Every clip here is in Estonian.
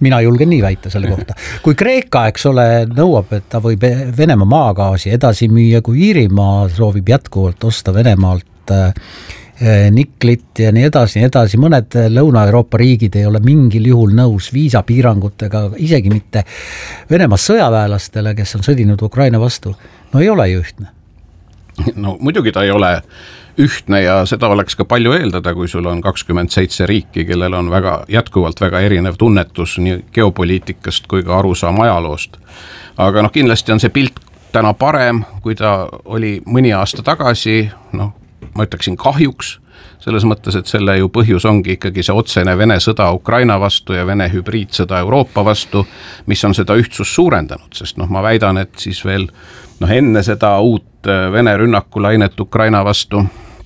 mina julgen nii väita selle kohta. Kui Kreeka, eks ole, nõuab, et ta võib Venemaa maagaasi edasi müüa, kui Iirimaa soovib jätkuvalt osta Venemaalt niklit ja nii edasi. Mõned Lõuna-Euroopa riigid ei ole mingil juhul nõus viisapiirangutega, isegi mitte Venemaa sõjaväelastele, kes on sõdinud Ukraina vastu. No ei ole ju ühtne. No muidugi ta ei ole ühtne ja seda oleks ka palju eeldada, kui sul on 27 riiki, kellel on jätkuvalt väga erinev tunnetus nii geopoliitikast kui ka arusaam ajaloost. Aga kindlasti on see pilt täna parem, kui ta oli mõni aasta tagasi, ma ütleksin kahjuks, selles mõttes, et selle ju põhjus ongi ikkagi see otsene Vene sõda Ukraina vastu ja Vene hübriidsõda Euroopa vastu, mis on seda ühtsust suurendanud, sest ma väidan, et siis veel enne seda uut Vene rünnakulainet Ukraina vastu,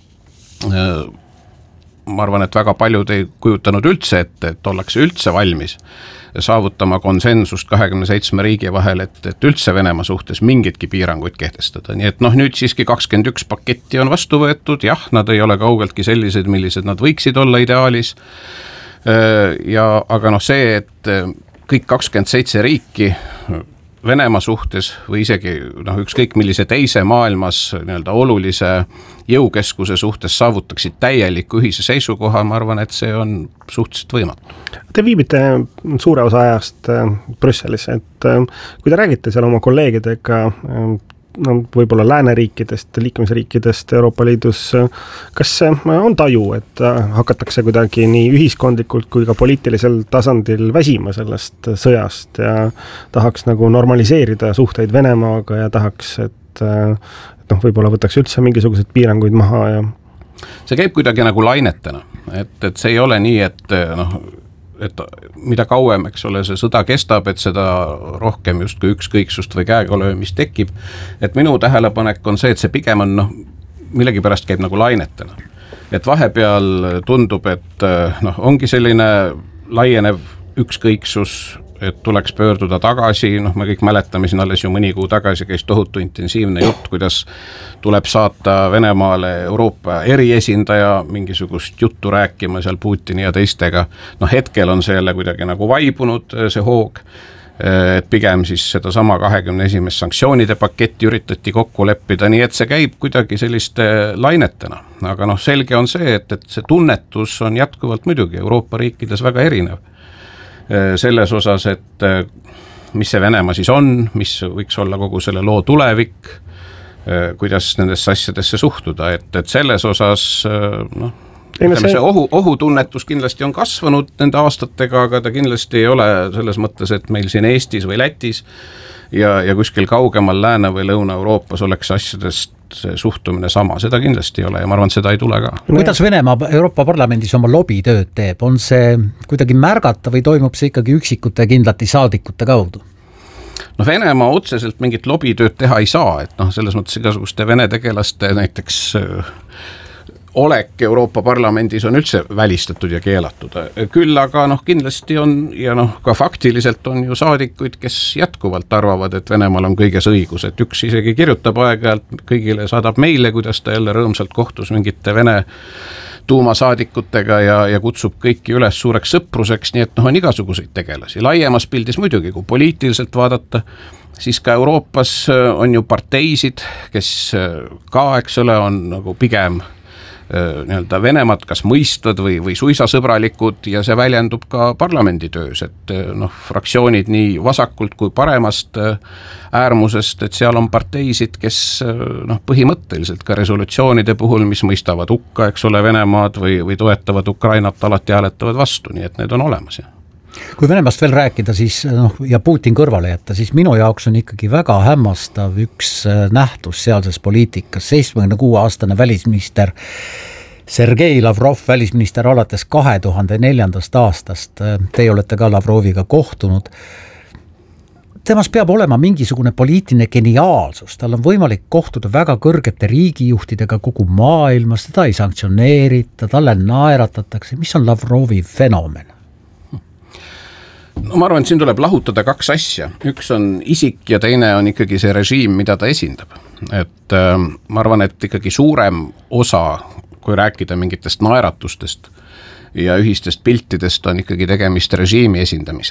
ma arvan, et väga paljud ei kujutanud üldse ette, et ollakse üldse valmis saavutama konsensust 27 riigi vahel, et üldse Venemaa suhtes mingitki piiranguid kehtestada. Nii et nüüd siiski 21 paketti on vastu võetud, jah, nad ei ole kaugeltki sellised, millised nad võiksid olla ideaalis, aga see, et kõik 27 riiki Venemaa suhtes või isegi ükskõik millise teise maailmas olulise jõukeskuse suhtes saavutaksid täieliku ühise seisukoha, ma arvan, et see on suhteliselt võimatu. Te viibite suure osa ajast Brüsselis, et kui te räägite seal oma kolleegidega võib-olla lääneriikidest, liikmesriikidest Euroopa Liidus, kas on taju, et hakatakse kuidagi nii ühiskondlikult kui ka poliitilisel tasandil väsima sellest sõjast ja tahaks normaliseerida suhteid Venemaaga ja tahaks, et võib-olla võtaks üldse mingisuguseid piiranguid maha ja see käib kuidagi lainetena, et see ei ole nii, et mida kauem, eks ole, see sõda kestab, et seda rohkem justkui ükskõiksust või käegalöömist tekib. Et minu tähelepanek on see, et see pigem on millegipärast käib lainetena. Et vahepeal tundub, et ongi selline laienev ükskõiksus, et tuleks pöörduda tagasi, me kõik mäletame siin alles ju mõni kuu tagasi käis tohutu intensiivne jutt, kuidas tuleb saata Venemaale Euroopa eriesindaja mingisugust juttu rääkima seal Putini ja teistega. Hetkel on see jälle kuidagi vaibunud see hoog, et pigem siis seda sama 21. sanktsioonide paketti üritati kokku leppida, nii et see käib kuidagi selliste lainetena. Aga selge on see, et see tunnetus on jätkuvalt muidugi Euroopa riikides väga erinev. Selles osas, et mis see Venemaa siis on, mis võiks olla kogu selle loo tulevik, kuidas nendesse asjadesse suhtuda, et selles osas see ohutunnetus kindlasti on kasvanud nende aastatega, aga ta kindlasti ei ole selles mõttes, et meil siin Eestis või Lätis ja kuskil kaugemal Lääne- või Lõuna-Euroopas oleks asjadest see suhtumine sama, seda kindlasti ei ole ja ma arvan, et seda ei tule ka. Kuidas Venemaa Euroopa Parlamendis oma lobitööd teeb? On see kuidagi märgata või toimub see ikkagi üksikute kindlate saadikute kaudu? Venemaa otseselt mingit lobitööd teha ei saa, et selles mõttes igasuguste Vene tegelaste näiteks olek Euroopa Parlamendis on üldse välistatud ja keelatud. Küll aga kindlasti on ja ka faktiliselt on ju saadikuid, kes jätkuvalt arvavad, et Venemaal on kõiges õigus, et üks isegi kirjutab aeg-ajalt kõigile, saadab meile, kuidas ta jälle rõõmsalt kohtus mingite Vene tuumasaadikutega ja kutsub kõiki üles suureks sõpruseks, nii et on igasuguseid tegelasi. Laiemas pildis muidugi, kui poliitiliselt vaadata, siis ka Euroopas on ju parteisid, kes ka, eks ole, on pigem Venemaad kas mõistvad või suisa sõbralikud ja see väljendub ka parlamendi töös, et fraktsioonid nii vasakult kui paremast äärmusest, et seal on parteisid, kes põhimõtteliselt ka resolutsioonide puhul, mis mõistavad hukka, eks ole, Venemaad või toetavad Ukrainat, alati hääletavad vastu, nii et need on olemas. Kui Venemast veel rääkida siis, ja Putin kõrvale jätta, siis minu jaoks on ikkagi väga hämmastav üks nähtus sealses poliitikas. 76-aastane välisminister Sergei Lavrov, välisminister alates 2004. aastast, teie olete ka Lavroviga kohtunud. Temas peab olema mingisugune poliitiline geniaalsus, tal on võimalik kohtuda väga kõrgete riigijuhtidega kogu maailmas, teda ei sanktsioneerita, talle naeratatakse. Mis on Lavrovi fenomen? Ma arvan, et siin tuleb lahutada kaks asja. Üks on isik ja teine on ikkagi see režiim, mida ta esindab. Et ma arvan, et ikkagi suurem osa, kui rääkida mingitest naeratustest ja ühistest piltidest, on ikkagi tegemist režiimi esindamisega.